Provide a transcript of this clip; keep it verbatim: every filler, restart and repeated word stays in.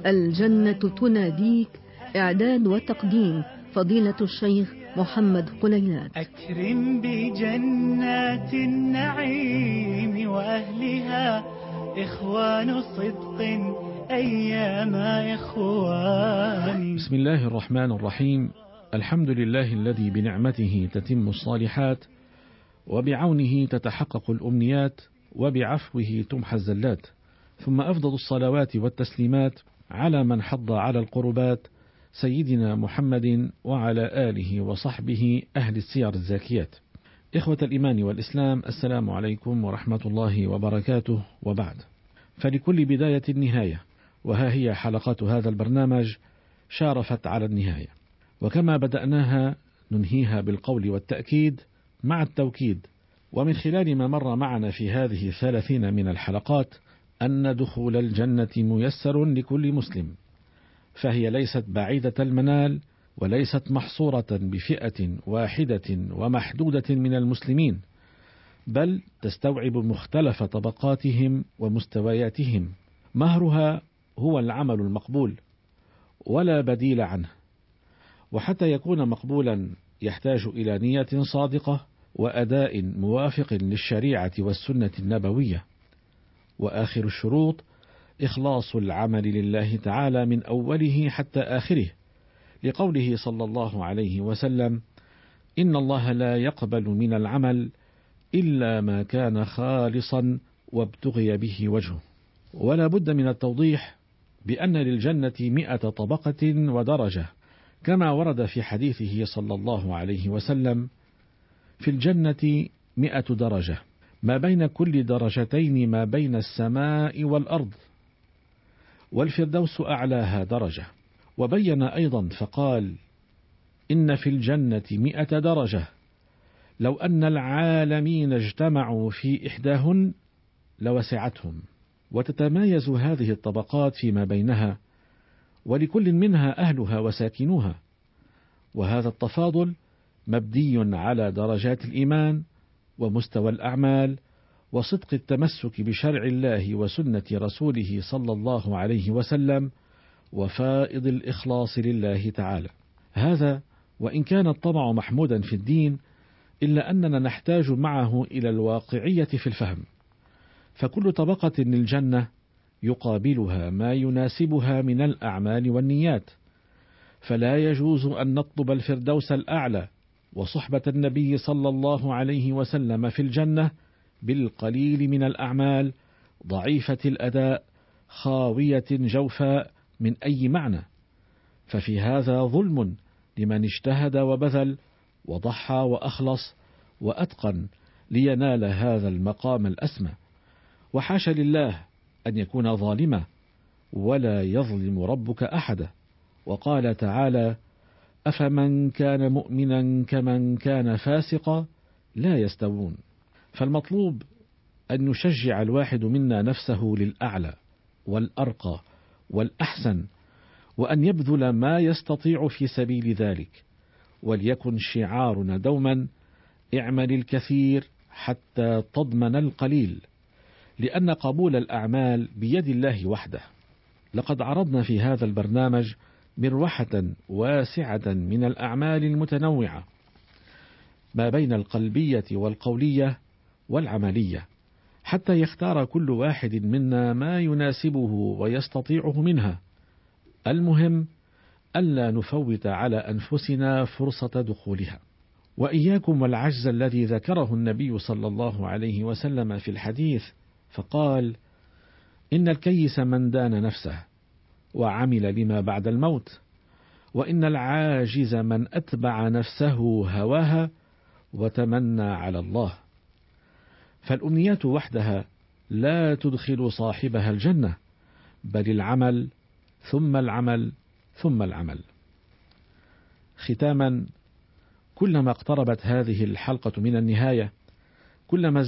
الجنة تناديك. إعداد وتقديم فضيلة الشيخ محمد قليلات. أكرم بجنات النعيم وأهلها إخوان صدق أيام إخوان. بسم الله الرحمن الرحيم. الحمد لله الذي بنعمته تتم الصالحات، وبعونه تتحقق الأمنيات، وبعفوه تمحى الزلات، ثم أفضل الصلوات والتسليمات على من حض على القربات، سيدنا محمد وعلى آله وصحبه أهل السير الزاكيات. إخوة الإيمان والإسلام، السلام عليكم ورحمة الله وبركاته، وبعد. فلكل بداية نهاية، وها هي حلقات هذا البرنامج شارفت على النهاية، وكما بدأناها ننهيها بالقول والتأكيد مع التوكيد. ومن خلال ما مر معنا في هذه الثلاثين من الحلقات أن دخول الجنة ميسر لكل مسلم، فهي ليست بعيدة المنال، وليست محصورة بفئة واحدة ومحدودة من المسلمين، بل تستوعب مختلف طبقاتهم ومستوياتهم. مهرها هو العمل المقبول ولا بديل عنه، وحتى يكون مقبولا يحتاج إلى نية صادقة وأداء موافق للشريعة والسنة النبوية. وآخر الشروط إخلاص العمل لله تعالى من أوله حتى آخره، لقوله صلى الله عليه وسلم: إن الله لا يقبل من العمل إلا ما كان خالصا وابتغي به وجهه. ولا بد من التوضيح بأن للجنة مئة طبقة ودرجة، كما ورد في حديثه صلى الله عليه وسلم: في الجنة مئة درجة، ما بين كل درجتين ما بين السماء والأرض، والفردوس أعلاها درجة. وبين أيضا فقال: إن في الجنة مئة درجة، لو أن العالمين اجتمعوا في إحداهن لوسعتهم. وتتمايز هذه الطبقات فيما بينها، ولكل منها أهلها وساكنوها، وهذا التفاضل مبني على درجات الإيمان ومستوى الأعمال وصدق التمسك بشرع الله وسنة رسوله صلى الله عليه وسلم، وفائض الإخلاص لله تعالى. هذا وإن كان الطمع محمودا في الدين، إلا أننا نحتاج معه إلى الواقعية في الفهم، فكل طبقة للجنة يقابلها ما يناسبها من الأعمال والنيات، فلا يجوز أن نطلب الفردوس الأعلى وصحبة النبي صلى الله عليه وسلم في الجنة بالقليل من الأعمال، ضعيفة الأداء، خاوية جوفاء من أي معنى، ففي هذا ظلم لمن اجتهد وبذل وضحى وأخلص وأتقن لينال هذا المقام الأسمى. وحاش لله أن يكون ظالما، ولا يظلم ربك أحدا. وقال تعالى: أفمن كان مؤمنا كمن كان فاسقا لا يستوون. فالمطلوب أن يشجع الواحد منا نفسه للأعلى والأرقى والأحسن، وأن يبذل ما يستطيع في سبيل ذلك، وليكن شعارنا دوما: اعمل الكثير حتى تضمن القليل، لأن قبول الأعمال بيد الله وحده. لقد عرضنا في هذا البرنامج مروحة واسعة من الأعمال المتنوعة ما بين القلبية والقولية والعملية، حتى يختار كل واحد منا ما يناسبه ويستطيعه منها. المهم ألا نفوت على أنفسنا فرصة دخولها. وإياكم والعجز الذي ذكره النبي صلى الله عليه وسلم في الحديث، فقال: إن الكيس من دان نفسه وعمل لما بعد الموت، وإن العاجز من أتبع نفسه هواها وتمنى على الله. فالأمنيات وحدها لا تدخل صاحبها الجنة، بل العمل ثم العمل ثم العمل. ختاما، كلما اقتربت هذه الحلقة من النهاية، كلما